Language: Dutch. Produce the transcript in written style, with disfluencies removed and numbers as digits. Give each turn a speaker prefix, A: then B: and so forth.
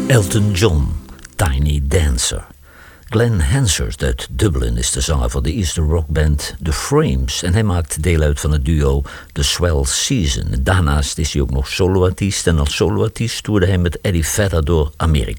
A: Elton John, Tiny Dancer. Glenn Hansard uit Dublin is de zanger van de Eastern rockband The Frames en hij maakt deel uit van het duo The Swell Season. Daarnaast is hij ook nog soloartiest en als soloartiest toerde hij met Eddie Vedder door Amerika.